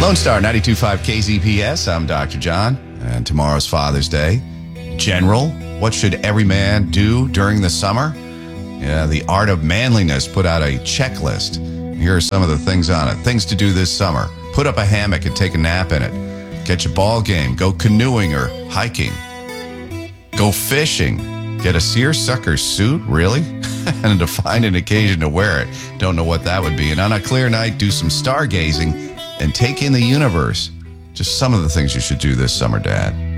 Lone Star 92.5 KZPS. I'm Dr. John, and tomorrow's Father's Day. General, what should every man do during the summer? Yeah, the Art of Manliness put out a checklist. Here are some of the things on it. Things to do this summer. Put up a hammock and take a nap in it. Catch a ball game. Go canoeing or hiking. Go fishing. Get a seersucker suit, really? And to find an occasion to wear it. Don't know what that would be. And on a clear night, do some stargazing and take in the universe. Just some of the things you should do this summer, Dad.